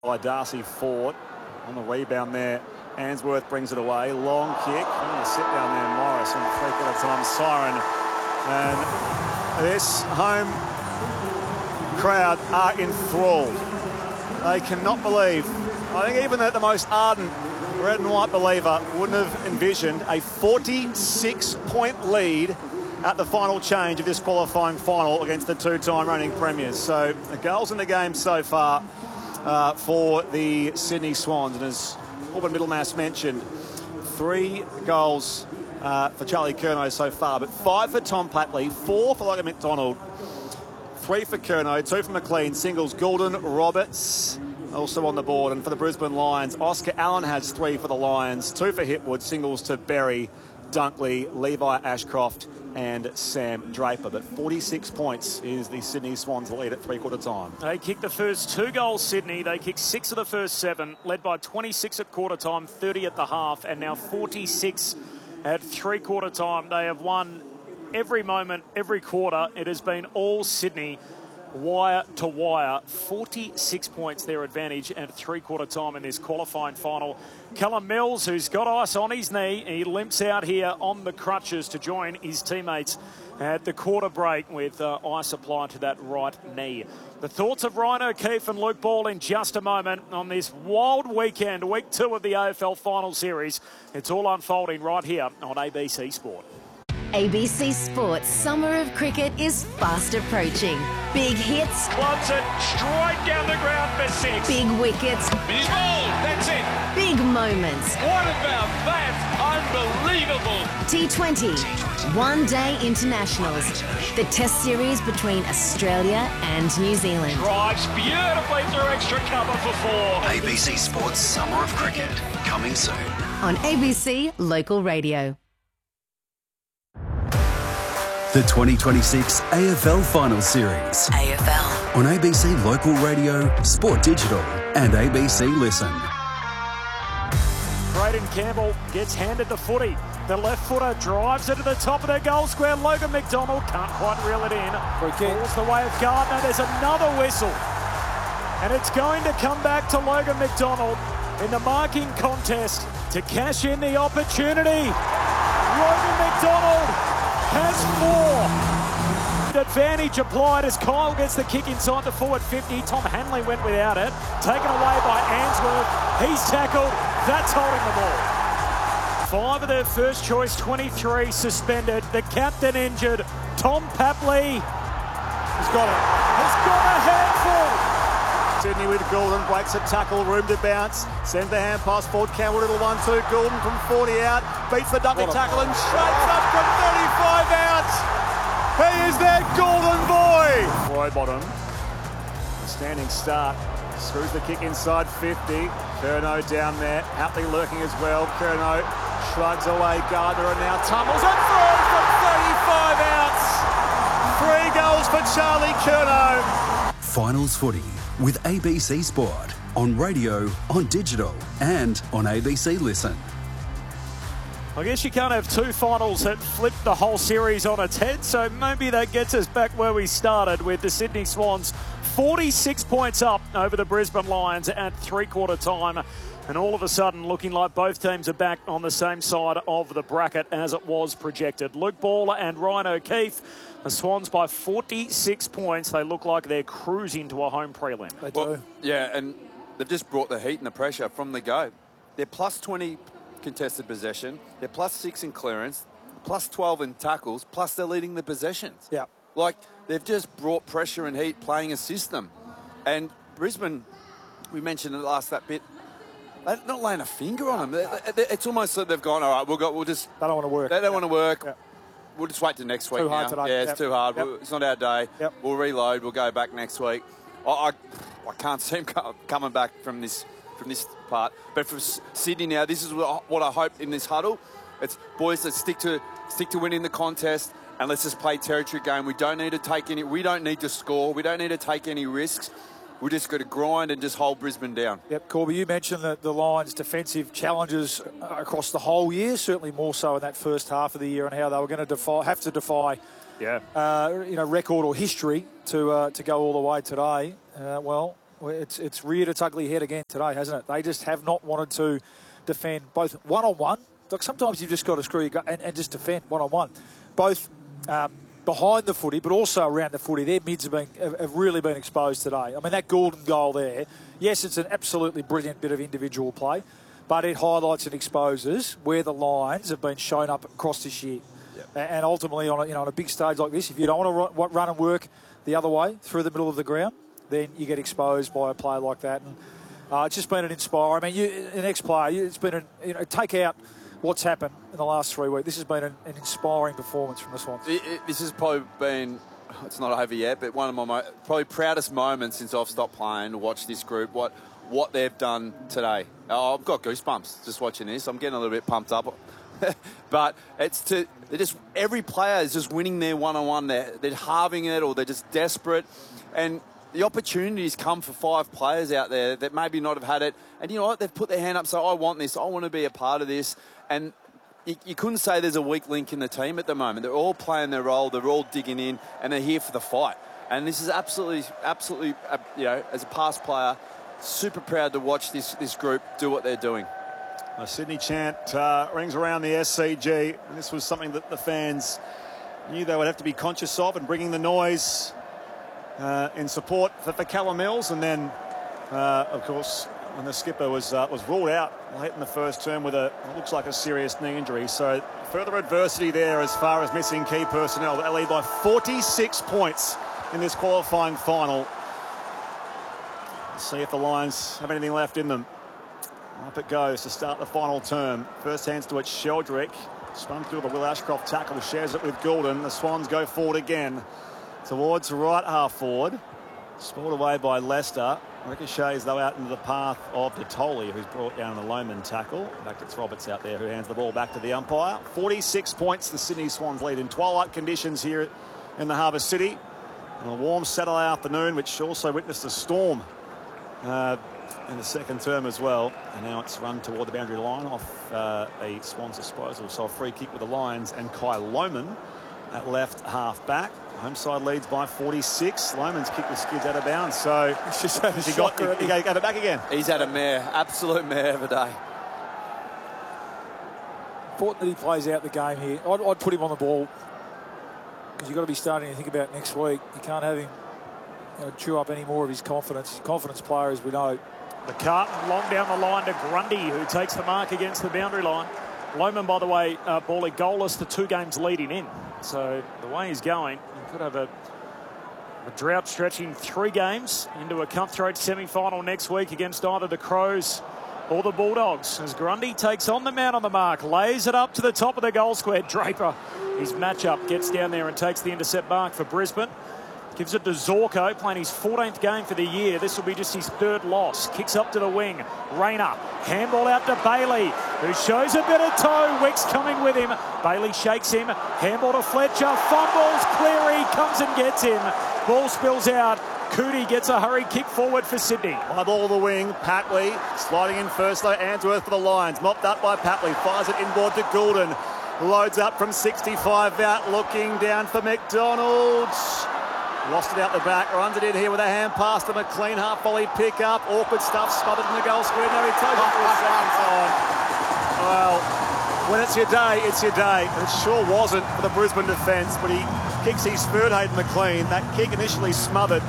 by Darcy Ford on the rebound there. Ainsworth brings it away. Long kick. I'm going to sit down there, Morris, on the three-quarter time siren. And this home crowd are enthralled. They cannot believe. I think even the most ardent red and white believer wouldn't have envisioned a 46-point lead at the final change of this qualifying final against the two-time reigning premiers. So the goals in the game so far for the Sydney Swans. And as Auburn Middlemass mentioned, 3 goals for Charlie Curnow so far, but 5 for Tom Papley, 4 for Logan McDonald, 3 for Curnow, 2 for McLean, singles Goulden, Roberts also on the board. And for the Brisbane Lions, Oscar Allen has 3 for the Lions, 2 for Hipwood, singles to Berry, Dunkley, Levi Ashcroft and Sam Draper. But 46 points is the Sydney Swans lead at three-quarter time. They kicked the first 2 goals, Sydney. They kicked 6 of the first 7, led by 26 at quarter time, 30 at the half, and now 46 at three-quarter time. They have won every moment, every quarter. It has been all Sydney, wire to wire. 46 points their advantage at three-quarter time in this qualifying final. Callum Mills, who's got ice on his knee, he limps out here on the crutches to join his teammates at the quarter break with ice applied to that right knee. The thoughts of Ryan O'Keefe and Luke Ball in just a moment on this wild weekend, week 2 of the AFL Final Series. It's all unfolding right here on ABC Sport. ABC Sports Summer of Cricket is fast approaching. Big hits. Clubs it straight down the ground for 6. Big wickets. He's bowled. That's it. Big moments. What about that? Unbelievable. T20. One-day internationals. The test series between Australia and New Zealand. Drives beautifully through extra cover for 4. ABC Sports Summer of Cricket. Coming soon. On ABC Local Radio. The 2026 AFL Final Series. AFL. On ABC Local Radio, Sport Digital and ABC Listen. Braden Campbell gets handed the footy. The left footer drives it to the top of their goal square. Logan McDonald can't quite reel it in. Falls the way of Gardner. There's another whistle. And it's going to come back to Logan McDonald in the marking contest to cash in the opportunity. Logan McDonald has 4. Advantage applied as Kyle gets the kick inside the forward 50. Tom Hanley went without it. Taken away by Ainsworth. He's tackled. That's holding the ball. 5 of their first choice 23 suspended. The captain injured. Tom Papley has got it. Has got a handful. Sydney with Goulden, breaks a tackle, room to bounce, sends the hand pass forward, Campbell little 1-2, Goulden from 40 out, beats the Dunkley tackle and shapes up from 35 out. He is their Goulden boy. Rowbottom, standing start, screws the kick inside 50, Curnow down there, Hatley lurking as well, Curnow shrugs away Gardner and now tumbles and throws from 35 outs. 3 goals for Charlie Curnow. Finals footy with ABC Sport on radio, on digital and on ABC Listen. I guess you can't have 2 finals that flip the whole series on its head, so maybe that gets us back where we started with the Sydney Swans 46 points up over the Brisbane Lions at three-quarter time. And all of a sudden, looking like both teams are back on the same side of the bracket as it was projected. Luke Baller and Ryan O'Keefe. The Swans by 46 points. They look like they're cruising to a home prelim. They do. Well, yeah, and they've just brought the heat and the pressure from the go. They're plus 20 contested possession. They're plus 6 in clearance, plus 12 in tackles, plus they're leading the possessions. Yeah. Like, they've just brought pressure and heat playing a system. And Brisbane, we mentioned it last that bit, they're not laying a finger on them. It's almost like they've gone, all right, we'll just... They don't want to work. They don't want to work. Yeah. We'll just wait till next week. Too hard today. Yeah, it's too hard. Yep. It's not our day. Yep. We'll reload. We'll go back next week. I can't see him coming back from this part. But for Sydney now, this is what I hope in this huddle. It's boys, let's stick to winning the contest and let's just play territory game. We don't need to score. We don't need to take any risks. We just got to grind and just hold Brisbane down. Yep, Corby, you mentioned that the Lions' defensive challenges across the whole year, certainly more so in that first half of the year, and how they were going to have to defy record or history to go all the way today. Well, it's reared its ugly head again today, hasn't it? They just have not wanted to defend both one-on-one. Like sometimes you've just got to screw your gut and just defend one-on-one. Both behind the footy, but also around the footy. Their mids have really been exposed today. I mean, that Gulden goal there, yes, it's an absolutely brilliant bit of individual play, but it highlights and exposes where the lines have been shown up across this year. Yep. And ultimately, on a big stage like this, if you don't want to run and work the other way through the middle of the ground, then you get exposed by a play like that. And it's just been an inspiring. I mean, an ex-player, it's been take out what's happened in the last 3 weeks. This has been an inspiring performance from the Swans. This has probably been, it's not over yet, but one of my probably proudest moments since I've stopped playing to watch this group, what they've done today. Oh, I've got goosebumps just watching this. I'm getting a little bit pumped up. But every player is just winning their one-on-one. They're halving it, or they're just desperate. And the opportunities come for 5 players out there that maybe not have had it. And you know what? They've put their hand up, so I want this. I want to be a part of this. And you couldn't say there's a weak link in the team at the moment. They're all playing their role. They're all digging in, and they're here for the fight. And this is absolutely, as a past player, super proud to watch this group do what they're doing. A Sydney chant rings around the SCG, and this was something that the fans knew they would have to be conscious of, and bringing the noise in support for Callum Mills. And then, of course, when the skipper was ruled out late in the first term with what looks like a serious knee injury. So further adversity there as far as missing key personnel. They lead by 46 points in this qualifying final. Let's see if the Lions have anything left in them. Up it goes to start the final term. First hands to it, Sheldrick. Spun through the Will Ashcroft tackle, shares it with Gulden. The Swans go forward again towards right half forward. Spoiled away by Leicester. Ricochets, though, out into the path of Detoli, who's brought down the Lohman tackle. In fact, it's Roberts out there who hands the ball back to the umpire. 46 points the Sydney Swans lead in twilight conditions here in the Harbour City. And a warm Saturday afternoon, which also witnessed a storm in the second term as well. And now it's run toward the boundary line off a Swans disposal. So a free kick with the Lions and Kai Lohman at left half back. Home side leads by 46. Lohman's kicked the skids out of bounds. So he got it back again. He's had a mare, absolute mare of a day. Important that he plays out the game here. I'd put him on the ball, because you've got to be starting to think about next week. You can't have him chew up any more of his confidence. Confidence player, as we know. McCartan long down the line to Grundy, who takes the mark against the boundary line. Lohman, by the way, Bally goalless the 2 games leading in. So the way he's going, he could have a drought stretching 3 games into a cutthroat semi-final next week against either the Crows or the Bulldogs. As Grundy takes on the man on the mark, lays it up to the top of the goal square. Draper, his matchup, gets down there and takes the intercept mark for Brisbane. Gives it to Zorko, playing his 14th game for the year. This will be just his 3rd loss. Kicks up to the wing. Rayner, handball out to Bailey, who shows a bit of toe. Wicks coming with him. Bailey shakes him. Handball to Fletcher. Fumbles. Cleary comes and gets him. Ball spills out. Cootie gets a hurried kick forward for Sydney. High ball to the wing. Patley sliding in first, though. Answorth for the Lions. Mopped up by Patley. Fires it inboard to Gulden. Loads up from 65 out. Looking down for McDonald. Lost it out the back, runs it in here with a hand pass to McLean, half volley pick up, awkward stuff, smothered in the goal square. Now he takes it for a second time. Well, when it's your day, it's your day. And it sure wasn't for the Brisbane defence, but he kicks his third, Hayden McLean. That kick initially smothered.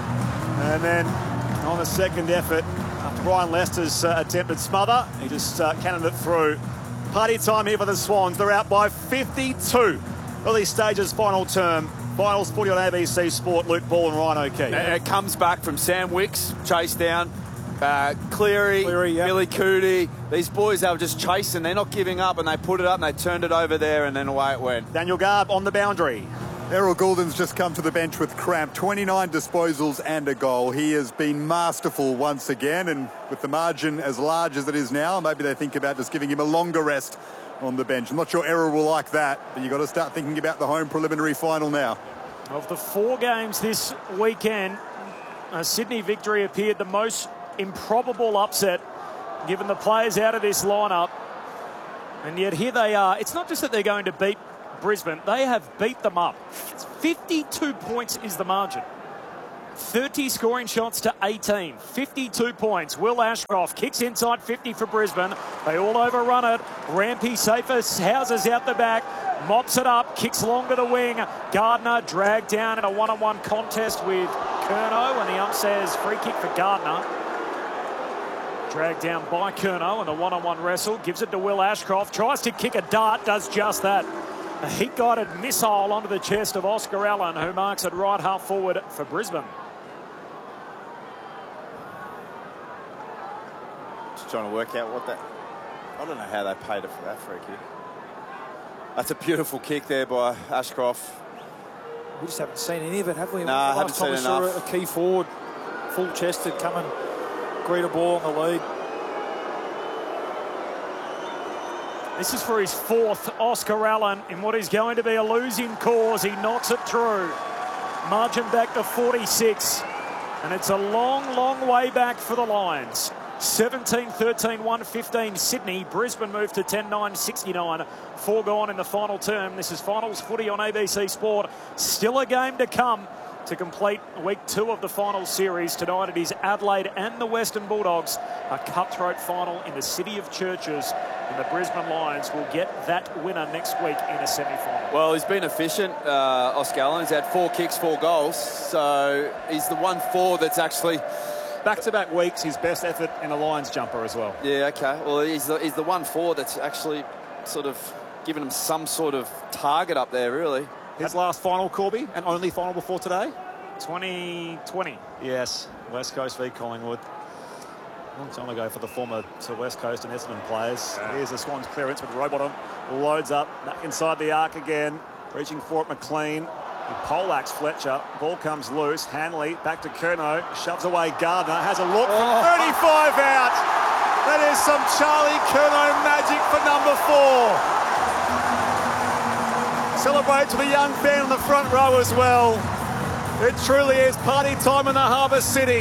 And then on the second effort, after Brian Lester's attempted smother, he just cannoned it through. Party time here for the Swans. They're out by 52. Early stages, final term. Finals footy on ABC Sport. Luke Ball and Ryan O'Keefe. It comes back from Sam Wicks, chased down. Cleary, yep. Billy Cootie. These boys, they were just chasing. They're not giving up, and they put it up and they turned it over there, and then away it went. Daniel Garb on the boundary. Errol Goulden's just come to the bench with cramp. 29 disposals and a goal. He has been masterful once again, and with the margin as large as it is now, maybe they think about just giving him a longer rest on the bench. I'm not sure Errol will like that, but you've got to start thinking about the home preliminary final now. Of the 4 games this weekend, a Sydney victory appeared the most improbable upset, given the players out of this lineup. And yet here they are. It's not just that they're going to beat Brisbane, they have beat them up. 52 points is the margin. 30 scoring shots to 18, 52 points. Will Ashcroft kicks inside 50 for Brisbane. They all overrun it. Rampy Safest houses out the back, mops it up, kicks long to the wing. Gardner dragged down in a one-on-one contest with Curnow, and the ump says free kick for Gardner. Dragged down by Curnow in a one-on-one wrestle. Gives it to Will Ashcroft. Tries to kick a dart. Does just that. A heat-guided missile onto the chest of Oscar Allen, who marks it right half forward for Brisbane. Just trying to work out what that... I don't know how they paid it for that free kick. That's a beautiful kick there by Ashcroft. We just haven't seen any of it, have we? No, I haven't seen enough. Saw a key forward, full-chested, come and greet a ball on the lead. This is for his fourth, Oscar Allen, in what is going to be a losing cause. He knocks it through. Margin back to 46. And it's a long, long way back for the Lions. 17-13, 1-15 Sydney. Brisbane moved to 10-9, 69. 4 gone in the final term. This is finals footy on ABC Sport. Still a game to come to complete week 2 of the final series. Tonight it is Adelaide and the Western Bulldogs. A cutthroat final in the city of Churches. And the Brisbane Lions will get that winner next week in a semi-final. Well, he's been efficient, Oscar Allen. He's had 4 kicks, 4 goals. So he's the 1-4 that's actually... Back-to-back weeks, his best effort in a Lions jumper as well. Yeah, okay. Well, he's the 1-4 that's actually sort of given him some sort of target up there, really. His last final, Corby, and only final before today? 2020. Yes, West Coast v Collingwood. Long time ago for the former West Coast and Essendon players. Yeah. Here's the Swans clearance with Rowbottom. Loads up, back inside the arc again. Reaching for it, McLean. He poleaxes Fletcher. Ball comes loose. Hanley back to Curnow. Shoves away Gardner. Has a look from 35 out. That is some Charlie Curnow magic for number 4. Celebrates with a young fan on the front row as well. It truly is party time in the Harbour City.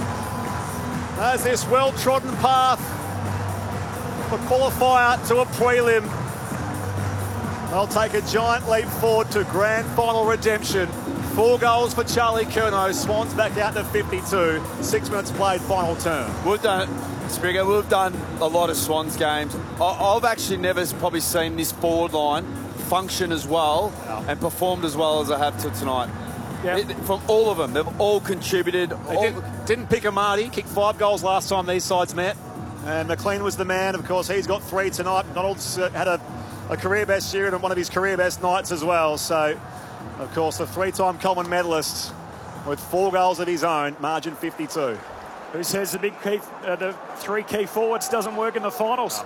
As this well-trodden path for qualifier to a prelim. They'll take a giant leap forward to grand final redemption. 4 goals for Charlie Curnow. Swans back out to 52. 6 minutes played, final term. We've done it, Springer. We've done a lot of Swans games. I've actually never probably seen this forward line function as well and performed as well as I have to tonight. Yep. From all of them, they've all contributed. Didn't pick a Marty. Kicked 5 goals last time these sides met. And McLean was the man. Of course, he's got 3 tonight. McDonald's had a career best year and one of his career best nights as well. So, of course, a 3-time Coleman medalist with 4 goals of his own, margin 52. Who says the 3 key forwards doesn't work in the finals?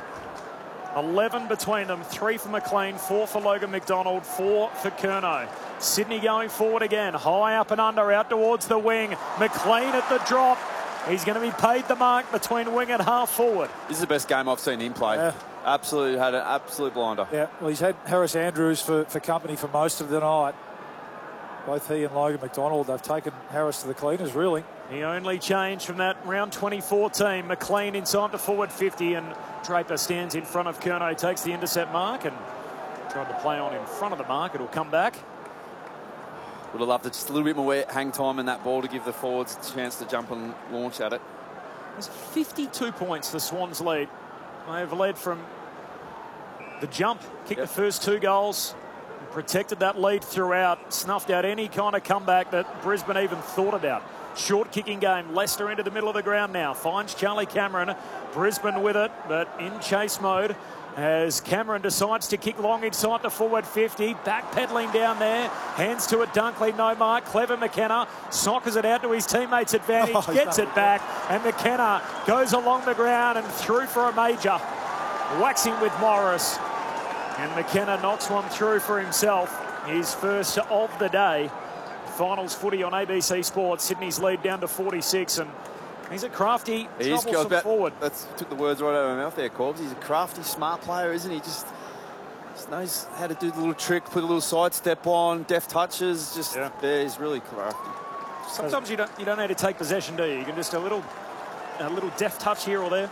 11 between them, 3 for McLean, 4 for Logan McDonald, 4 for Curnow. Sydney going forward again, high up and under, out towards the wing. McLean at the drop. He's going to be paid the mark between wing and half forward. This is the best game I've seen him play. Yeah. Absolutely had an absolute blinder. Yeah, well, he's had Harris Andrews for company for most of the night. Both he and Logan McDonald, they've taken Harris to the cleaners, really. He only changed from that round 2014. McLean inside to forward 50, and Draper stands in front of Curnow, takes the intercept mark and tried to play on in front of the mark. It'll come back. Would have loved just a little bit more hang time in that ball to give the forwards a chance to jump and launch at it. There's 52 points the Swans lead. They've led from the jump, kicked the first 2 goals, and protected that lead throughout, snuffed out any kind of comeback that Brisbane even thought about. Short kicking game, Leicester into the middle of the ground now, finds Charlie Cameron, Brisbane with it, but in chase mode as Cameron decides to kick long inside to forward 50, backpedaling down there, hands to it, Dunkley, no mark, clever McKenna, sockers it out to his teammates' advantage, gets it back, and McKenna goes along the ground and through for a major, waxing with Morris, and McKenna knocks one through for himself, his first of the day. Finals footy on ABC Sport, Sydney's lead down to 46, and he's a crafty, troublesome forward. That took the words right out of my mouth there, Corbs. He's a crafty, smart player, isn't he? Just knows how to do the little trick, put a little sidestep on, deft touches. He's really crafty. Sometimes you don't need to take possession, do you? You can just a little deft touch here or there.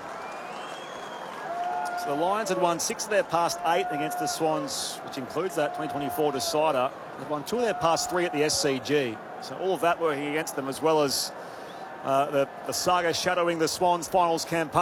So the Lions had won 6 of their past 8 against the Swans, which includes that 2024 decider. They've won 2 of their past 3 at the SCG. So all of that working against them, as well as the saga shadowing the Swans finals campaign.